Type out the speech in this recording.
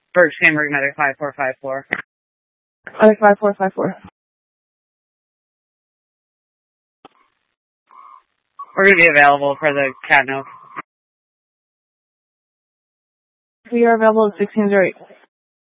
Birch Cambridge Medic 5454. Medic 5454. We're going to be available for the Catnip. We are available at 1608.